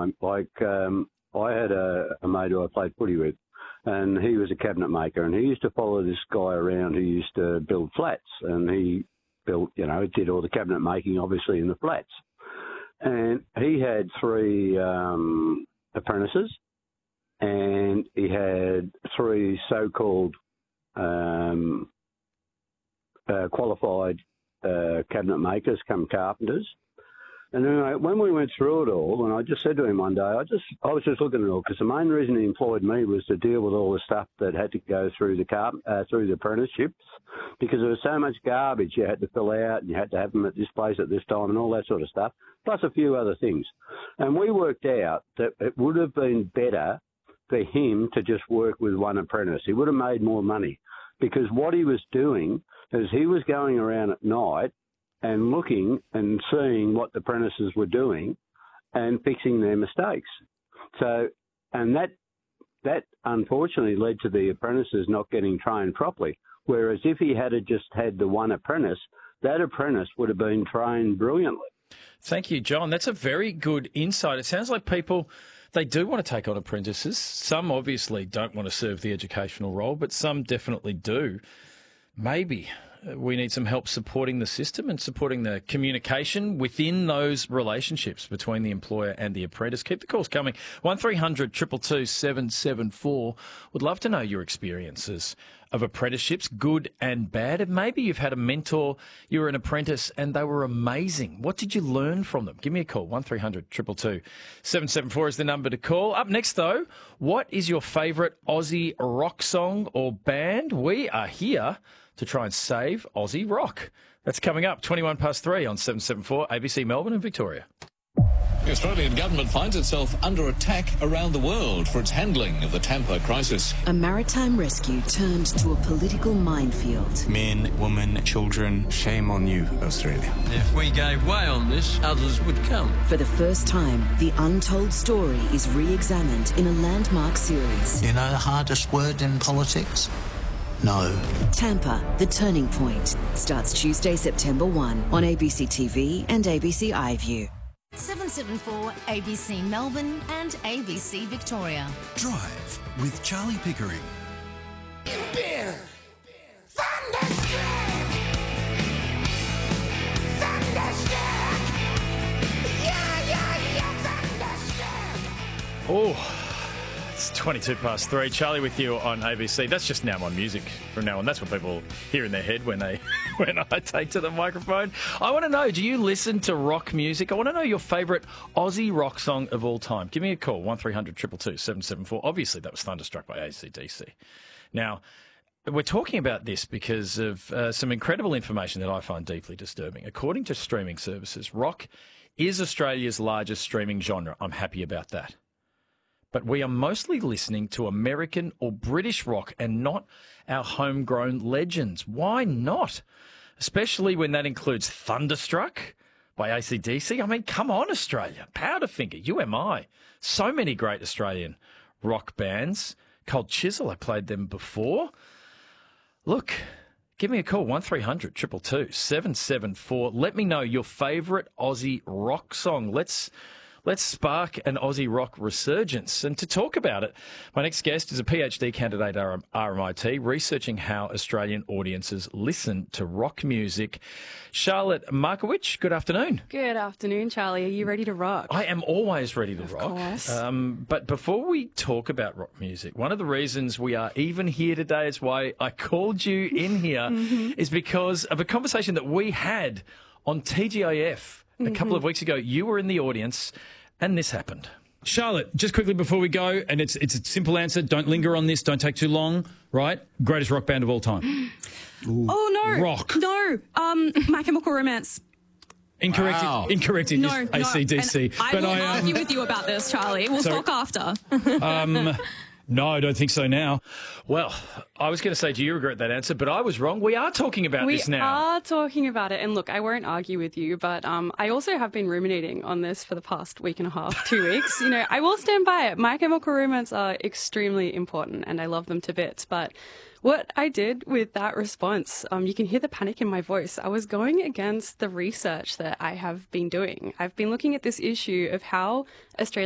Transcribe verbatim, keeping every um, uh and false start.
time. Like um, I had a, a mate who I played footy with, and he was a cabinet maker, and he used to follow this guy around who used to build flats, and he built, you know, did all the cabinet making, obviously, in the flats. And he had three um, apprentices, and he had three so-called um, uh, qualified uh, cabinet makers, come carpenters. And then I, when we went through it all, and I just said to him one day, I just I was just looking at it all, because the main reason he employed me was to deal with all the stuff that had to go through the car, uh, through the apprenticeships, because there was so much garbage you had to fill out, and you had to have them at this place at this time, and all that sort of stuff, plus a few other things. And we worked out that it would have been better for him to just work with one apprentice. He would have made more money, because what he was doing is he was going around at night and looking and seeing what the apprentices were doing and fixing their mistakes. So, and that that unfortunately led to the apprentices not getting trained properly. Whereas if he had just had the one apprentice, that apprentice would have been trained brilliantly. Thank you, John. That's a very good insight. It sounds like people, they do want to take on apprentices. Some obviously don't want to serve the educational role, but some definitely do. Maybe we need some help supporting the system and supporting the communication within those relationships between the employer and the apprentice. Keep the calls coming. one three hundred two two two seven seven four. Would love to know your experiences of apprenticeships, good and bad. And maybe you've had a mentor, you were an apprentice and they were amazing. What did you learn from them? Give me a call. one three hundred two two two seven seven four is the number to call. Up next, though, what is your favourite Aussie rock song or band? We are here to try and save Aussie rock. That's coming up twenty-one past three on seven seventy-four A B C Melbourne and Victoria. The Australian government finds itself under attack around the world for its handling of the Tampa crisis. A maritime rescue turned to a political minefield. Men, women, children, shame on you, Australia. If we gave way on this, others would come. For the first time, the untold story is re-examined in a landmark series. You know the hardest word in politics? No. Tampa, The Turning Point, starts Tuesday, September first on A B C T V and A B C iView. seven seventy-four A B C Melbourne and A B C Victoria. Drive with Charlie Pickering. Beer. Thunderstruck. Thunderstruck. Yeah, yeah, yeah, Thunderstruck. Oh, it's twenty-two past three. Charlie with you on A B C. That's just now my music from now on. That's what people hear in their head when they when I take to the microphone. I want to know, do you listen to rock music? I want to know your favourite Aussie rock song of all time. Give me a call, one three hundred two two two seven seven four. Obviously, that was Thunderstruck by A C D C. Now, we're talking about this because of uh, some incredible information that I find deeply disturbing. According to streaming services, rock is Australia's largest streaming genre. I'm happy about that. But we are mostly listening to American or British rock and not our homegrown legends. Why not? Especially when that includes Thunderstruck by A C D C. I mean, come on, Australia. Powderfinger, U M I. So many great Australian rock bands. Cold Chisel, I played them before. Look, give me a call, one three hundred two two two seven seven four. Let me know your favourite Aussie rock song. Let's... Let's spark an Aussie rock resurgence. And to talk about it, my next guest is a PhD candidate at R M I T, researching how Australian audiences listen to rock music. Charlotte Markowitz, good afternoon. Good afternoon, Charlie. Are you ready to rock? I am always ready to of rock. Course. Um, but before we talk about rock music, one of the reasons we are even here today is why I called you in here mm-hmm. is because of a conversation that we had on T G I F. A couple of weeks ago, you were in the audience and this happened. Charlotte, just quickly before we go, and it's it's a simple answer, don't linger on this, don't take too long, right? Greatest rock band of all time. Oh, no. Rock. No. Um, My Chemical Romance. Incorrect. Wow. Incorrect. It no, is A C D C. No. I but will I, um, argue with you about this, Charlie. We'll sorry. talk after. um, no, I don't think so now. Well, I was going to say, do you regret that answer? But I was wrong. We are talking about we this now. We are talking about it. And look, I won't argue with you, but um, I also have been ruminating on this for the past week and a half, two weeks. You know, I will stand by it. My Chemical Romance are extremely important and I love them to bits. But what I did with that response, um, you can hear the panic in my voice. I was going against the research that I have been doing. I've been looking at this issue of how Australia